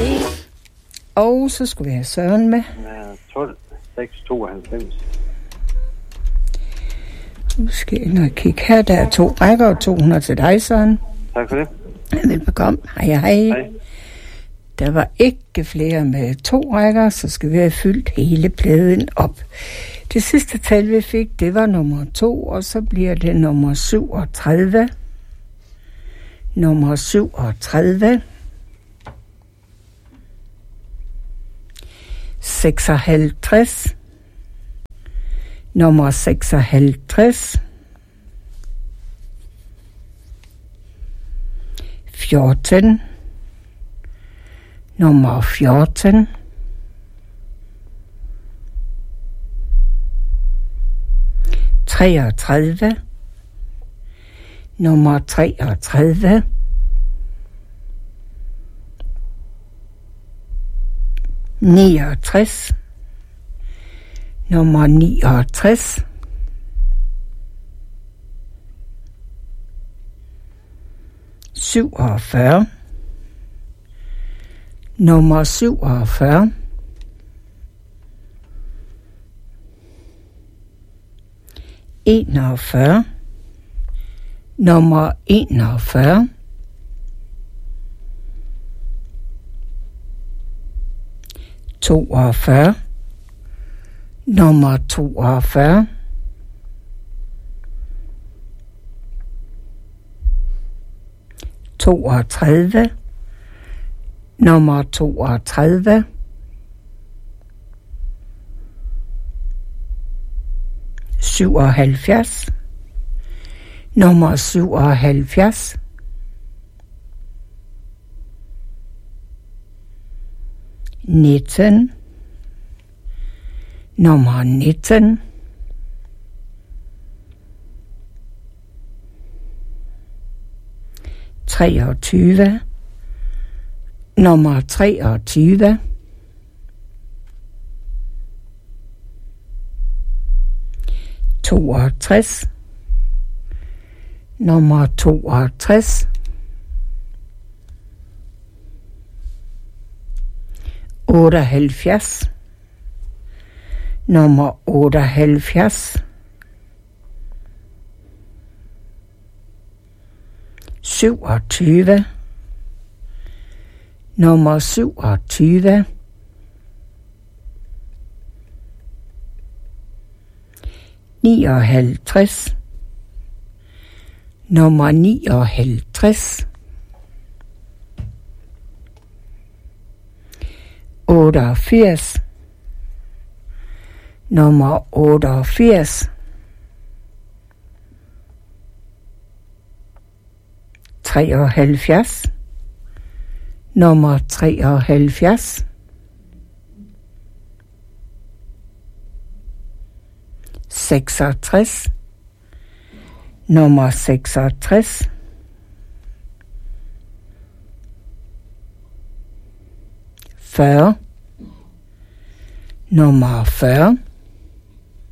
se. Og så skulle vi have Søren med. Ja, 12, 6, 92. Nu skal jeg ind og kigge her. Der er 2 rækker og 200 til dig, Søren. Tak for det. Velbekomme. Hej. Hej. Der var ikke flere med 2 rækker, så skal vi have fyldt hele pladen op. Det sidste tal, vi fik, det var nummer 2, og så bliver det nummer 37. Nummer 37. 56. Nummer 56. 14. Nummer 14. 33. Nummer 33. 69. Nummer 69. 47. Nummer 47. 41. Nummer 41. 42. Nummer 42. 32. Nummer 32. 77. Nummer 77. 19. Nummer 19. 23. Nummer 23. 62. Nummer 62. 78. Nummer 78. 27. Nummer 27. 59. Nummer 59. 88. Nummer 88. 73. Nummer 73. 66. Nummer 66. 40. Nummer 40.